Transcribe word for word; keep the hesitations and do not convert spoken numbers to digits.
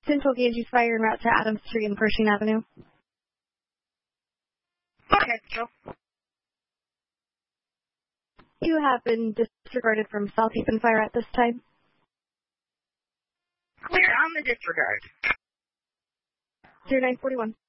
Central Ganges Fire en route to Adams Street and Pershing Avenue. Okay, so. You have been disregarded from South Haven Fire at this time. Clear on the disregard. zero nine forty-one.